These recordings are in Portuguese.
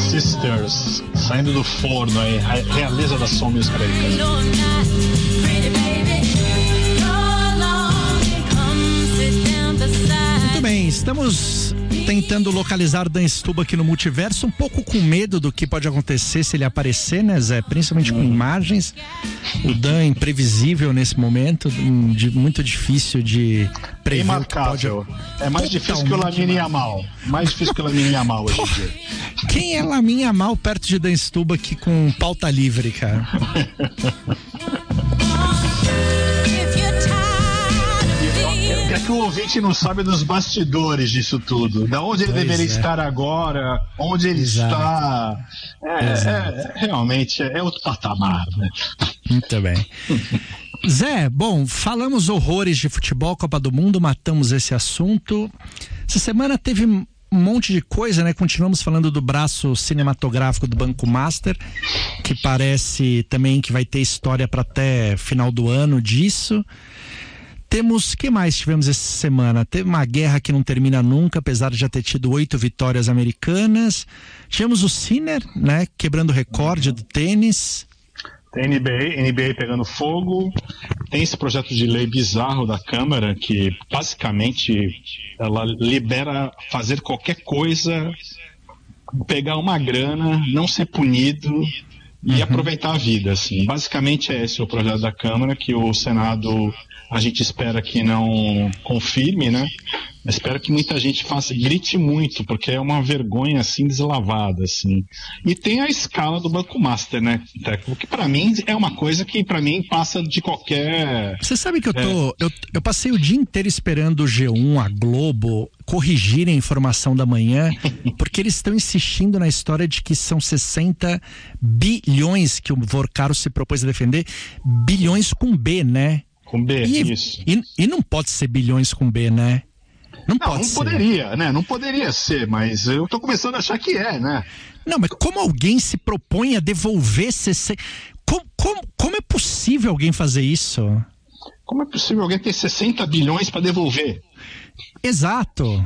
Sisters, saindo do forno aí, a realeza da soul music americana. Muito bem, estamos tentando localizar Dan Stuba aqui no multiverso, um pouco com medo do que pode acontecer se ele aparecer, né, Zé? Principalmente com imagens. O Dan é imprevisível nesse momento, muito difícil de prever. Imarcável. É mais difícil que o Lamine Yamal. Mais difícil que o Lamine Yamal hoje em dia. Quem é Lamine Yamal perto de Dan Stuba aqui com pauta livre, cara? É que o ouvinte não sabe dos bastidores disso tudo. Da onde ele deveria estar agora, onde ele está. Realmente é outro patamar, né? Muito bem. Zé, bom, falamos horrores de futebol, Copa do Mundo, matamos esse assunto. Essa semana teve um monte de coisa, né? Continuamos falando do braço cinematográfico do Banco Master, que parece também que vai ter história para até final do ano disso. Temos, que mais tivemos essa semana? Teve uma guerra que não termina nunca, apesar de já ter tido 8 vitórias americanas. Tivemos o Sinner, né, quebrando o recorde do tênis. Tem NBA pegando fogo. Tem esse projeto de lei bizarro da Câmara que basicamente ela libera fazer qualquer coisa, pegar uma grana, não ser punido e aproveitar a vida, assim. Basicamente é esse o projeto da Câmara, que o Senado a gente espera que não confirme, né? Espero que muita gente grite muito, porque é uma vergonha, assim, deslavada, assim. E tem a escala do Banco Master, né, Teco? Que pra mim é uma coisa que pra mim passa de qualquer... Você sabe que eu passei o dia inteiro esperando o G1, a Globo, corrigirem a informação da manhã, porque eles estão insistindo na história de que são 60 bilhões que o Vorcaro se propôs a defender, bilhões com B, né? Com B, isso. E não pode ser bilhões com B, né? Não poderia, né? Não poderia ser, mas eu tô começando a achar que é, né? Não, mas como alguém se propõe a devolver 60... Como é possível alguém fazer isso? Como é possível alguém ter 60 bilhões para devolver? Exato.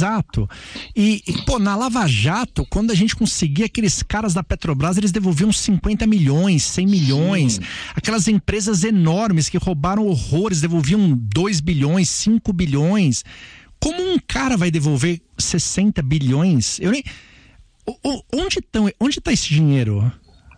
E, pô, na Lava Jato, quando a gente conseguia aqueles caras da Petrobras, eles devolviam 50 milhões, 100 milhões. Sim. Aquelas empresas enormes que roubaram horrores, devolviam 2 bilhões, 5 bilhões. Como um cara vai devolver 60 bilhões? Onde tá esse dinheiro?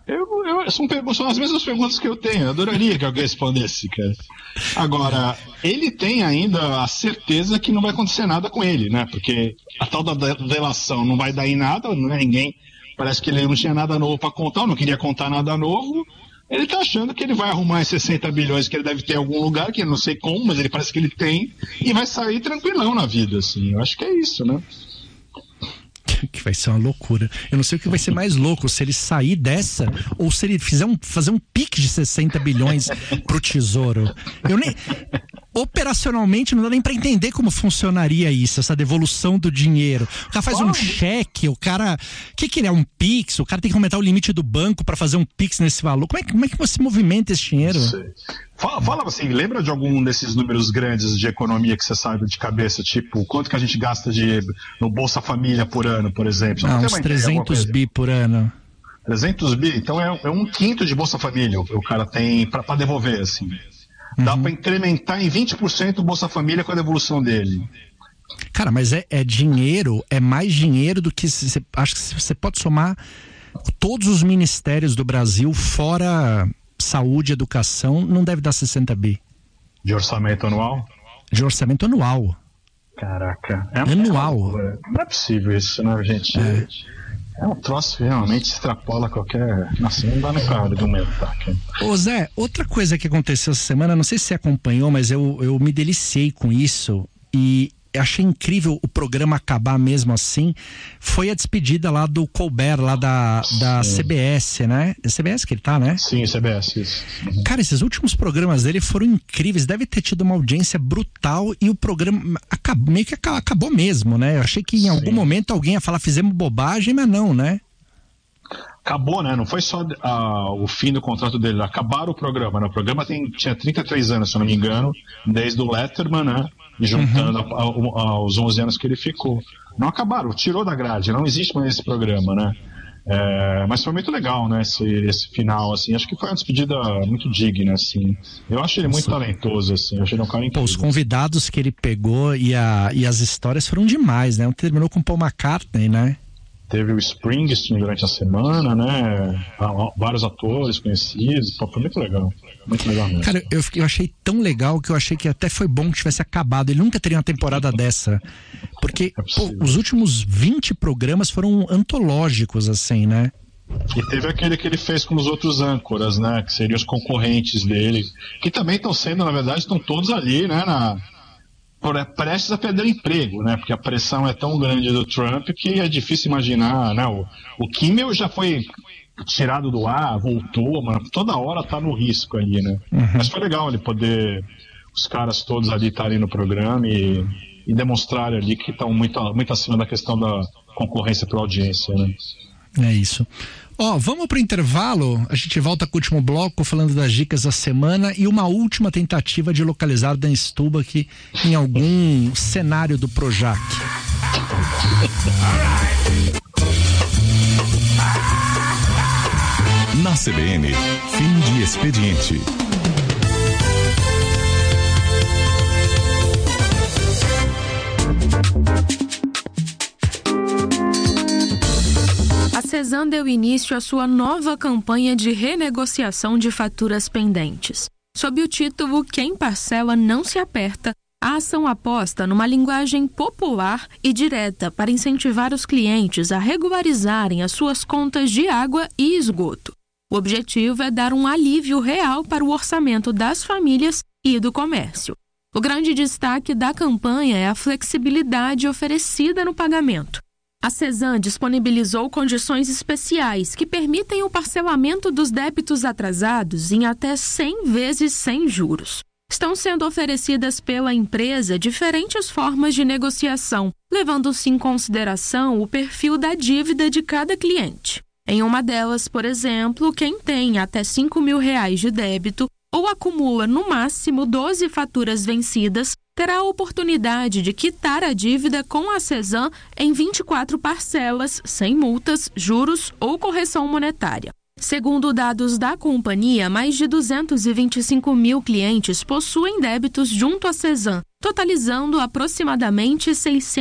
São as mesmas perguntas que eu tenho. Eu adoraria que alguém respondesse, cara. Agora, ele tem ainda a certeza que não vai acontecer nada com ele, né? Porque a tal da delação não vai dar em nada, né? Ninguém... Parece que ele não tinha nada novo para contar, não queria contar nada novo. Ele tá achando que ele vai arrumar esses 60 bilhões que ele deve ter em algum lugar, que eu não sei como, mas ele parece que ele tem, e vai sair tranquilão na vida, assim. Eu acho que é isso, né? Que vai ser uma loucura. Eu não sei o que vai ser mais louco, se ele sair dessa ou se ele fazer um pique de 60 bilhões pro Tesouro. Operacionalmente não dá nem pra entender como funcionaria isso, essa devolução do dinheiro. O cara faz um cheque, o cara... O que ele é? Um Pix? O cara tem que aumentar o limite do banco pra fazer um Pix nesse valor. Como é que você movimenta esse dinheiro? Fala assim, lembra de algum desses números grandes de economia que você sabe de cabeça? Tipo, quanto que a gente gasta no Bolsa Família por ano, por exemplo? Uns 300 bi por ano. 300 bi? Então é um quinto de Bolsa Família o cara tem pra devolver, assim. Dá pra incrementar em 20% o Bolsa Família com a devolução dele. Cara, mas é dinheiro, é mais dinheiro do que... Acho que você pode somar todos os ministérios do Brasil, fora saúde, educação, não deve dar 60 bi. De orçamento anual? De orçamento anual. Caraca. Anual. Não é possível isso, né, gente? É um troço que realmente extrapola qualquer... Nossa, não dá nem pra argumentar. Ô Zé, outra coisa que aconteceu essa semana, não sei se você acompanhou, mas eu me deliciei com isso e achei incrível o programa acabar mesmo assim. Foi a despedida lá do Colbert, lá da CBS, né? É CBS que ele tá, né? Sim, CBS, isso. Cara, esses últimos programas dele foram incríveis. Deve ter tido uma audiência brutal e o programa meio que acabou mesmo, né? Eu achei que em algum momento alguém ia falar, fizemos bobagem, mas não, né? Acabou, né? Não foi só o fim do contrato dele. Acabaram o programa, né? O programa tinha 33 anos, se eu não me engano, desde o Letterman, né? Juntando aos 11 anos que ele ficou. Não acabaram, tirou da grade, não existe mais esse programa, né? Mas foi muito legal, né, esse final, assim, acho que foi uma despedida muito digna, assim. Eu acho ele muito talentoso, assim, eu achei ele um cara incrível. Os convidados que ele pegou e as histórias foram demais, né? Terminou com Paul McCartney, né? Teve o Springsteen durante a semana, né? Vários atores conhecidos. Pô, foi muito legal. Muito legal mesmo. Cara, eu achei tão legal que eu achei que até foi bom que tivesse acabado. Ele nunca teria uma temporada dessa. Porque os últimos 20 programas foram antológicos, assim, né? E teve aquele que ele fez com os outros âncoras, né? Que seriam os concorrentes dele. Que também estão sendo, na verdade, estão todos ali, né? Prestes a perder o emprego, né? Porque a pressão é tão grande do Trump que é difícil imaginar, né? O Kimmel já foi tirado do ar, voltou, mas toda hora tá no risco ali, né? Mas foi legal ele poder, os caras todos ali estarem no programa e demonstrarem ali que estão muito acima da questão da concorrência pela audiência, né? É isso. Vamos pro intervalo, a gente volta com o último bloco falando das dicas da semana e uma última tentativa de localizar Dan Stubach em algum cenário do Projac. Na CBN, fim de expediente. A Cezan deu início à sua nova campanha de renegociação de faturas pendentes. Sob o título Quem Parcela Não Se Aperta, a ação aposta numa linguagem popular e direta para incentivar os clientes a regularizarem as suas contas de água e esgoto. O objetivo é dar um alívio real para o orçamento das famílias e do comércio. O grande destaque da campanha é a flexibilidade oferecida no pagamento. A Cezan disponibilizou condições especiais que permitem o parcelamento dos débitos atrasados em até 100 vezes sem juros. Estão sendo oferecidas pela empresa diferentes formas de negociação, levando-se em consideração o perfil da dívida de cada cliente. Em uma delas, por exemplo, quem tem até R$5.000 de débito ou acumula no máximo 12 faturas vencidas, terá a oportunidade de quitar a dívida com a Cezan em 24 parcelas, sem multas, juros ou correção monetária. Segundo dados da companhia, mais de 225 mil clientes possuem débitos junto à Cezan, totalizando aproximadamente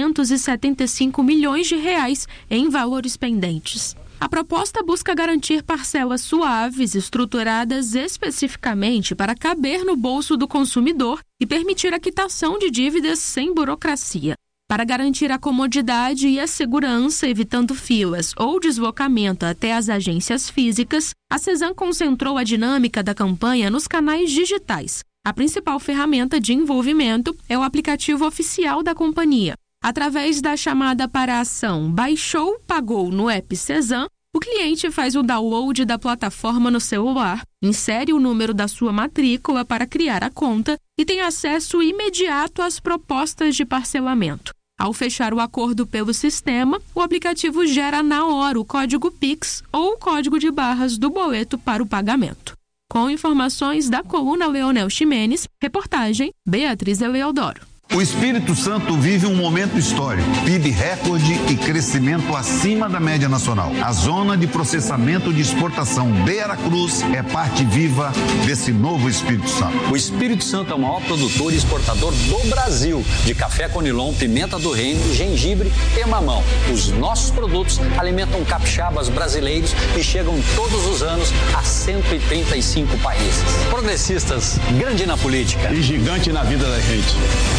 675 milhões de reais em valores pendentes. A proposta busca garantir parcelas suaves, estruturadas especificamente para caber no bolso do consumidor e permitir a quitação de dívidas sem burocracia. Para garantir a comodidade e a segurança, evitando filas ou deslocamento até as agências físicas, a Cezan concentrou a dinâmica da campanha nos canais digitais. A principal ferramenta de envolvimento é o aplicativo oficial da companhia. Através da chamada para a ação Baixou, Pagou no app Cezan, o cliente faz o download da plataforma no celular, insere o número da sua matrícula para criar a conta e tem acesso imediato às propostas de parcelamento. Ao fechar o acordo pelo sistema, o aplicativo gera na hora o código Pix ou o código de barras do boleto para o pagamento. Com informações da coluna Leonel Ximenes, reportagem Beatriz Eleodoro. O Espírito Santo vive um momento histórico, PIB recorde e crescimento acima da média nacional. A zona de processamento de exportação de Aracruz é parte viva desse novo Espírito Santo. O Espírito Santo é o maior produtor e exportador do Brasil de café conilon, pimenta do reino, gengibre e mamão. Os nossos produtos alimentam capixabas brasileiros e chegam todos os anos a 135 países. Progressistas, grande na política E gigante na vida da gente.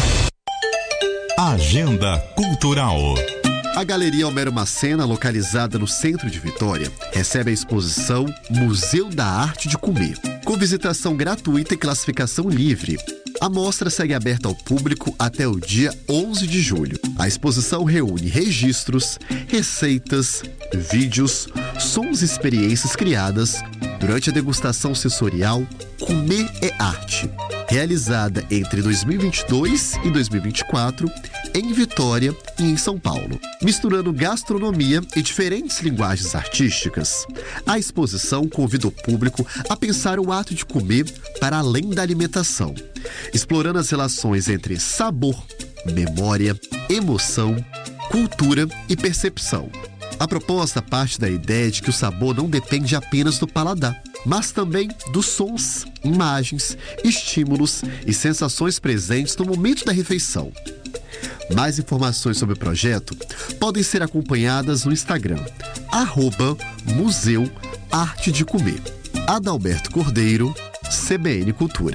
Agenda Cultural. A Galeria Homero Macena, localizada no centro de Vitória, recebe a exposição Museu da Arte de Comer, com visitação gratuita e classificação livre. A mostra segue aberta ao público até o dia 11 de julho. A exposição reúne registros, receitas, vídeos, sons e experiências criadas durante a degustação sensorial Comer é Arte, realizada entre 2022 e 2024 em Vitória e em São Paulo. Misturando gastronomia e diferentes linguagens artísticas, a exposição convida o público a pensar o ato de comer para além da alimentação, explorando as relações entre sabor, memória, emoção, cultura e percepção. A proposta parte da ideia de que o sabor não depende apenas do paladar, mas também dos sons, imagens, estímulos e sensações presentes no momento da refeição. Mais informações sobre o projeto podem ser acompanhadas no Instagram, @Museu Arte de Comer. Adalberto Cordeiro, CBN Cultura.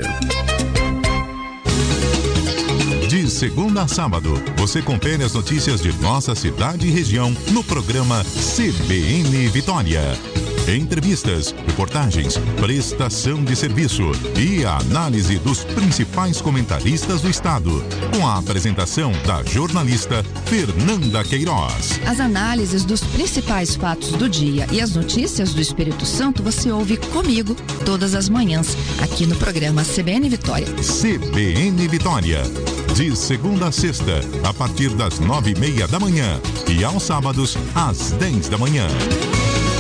De segunda a sábado, você confere as notícias de nossa cidade e região no programa CBN Vitória. Entrevistas, reportagens, prestação de serviço e a análise dos principais comentaristas do estado, com a apresentação da jornalista Fernanda Queiroz. As análises dos principais fatos do dia e as notícias do Espírito Santo você ouve comigo todas as manhãs, aqui no programa CBN Vitória. CBN Vitória. De segunda a sexta, a partir das 9:30 da manhã e aos sábados, às 10 da manhã.